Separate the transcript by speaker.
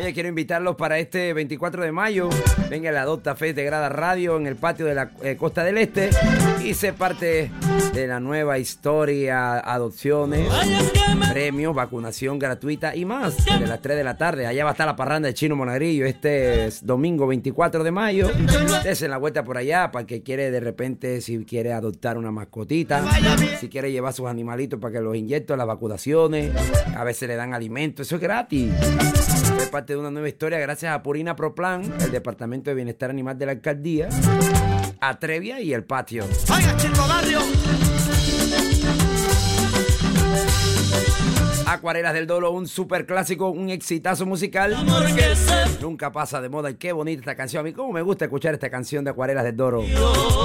Speaker 1: Oye, quiero invitarlos para este 24 de mayo. Venga la Adopta Fest de Grada Radio en el patio de la Costa del Este y se parte de la nueva historia, adopciones, premios, vacunación gratuita y más. De las 3 de la tarde. Allá va a estar la parranda de Chino Monagrillo este domingo 24 de mayo. Desen la vuelta por allá para el que quiere de repente, si quiere adoptar una mascotita, si quiere llevar sus animalitos para que los inyecten, las vacunaciones, a veces le dan alimento, eso es gratis. Es parte de una nueva historia gracias a Purina Proplan, el Departamento de Bienestar Animal de la Alcaldía, Atrevia y El Patio.
Speaker 2: ¡Oiga, Chico Barrio!
Speaker 1: Acuarelas del Dolo, un super clásico, un exitazo musical. Nunca pasa de moda y qué bonita esta canción. A mí cómo me gusta escuchar esta canción de Acuarelas del Dolo.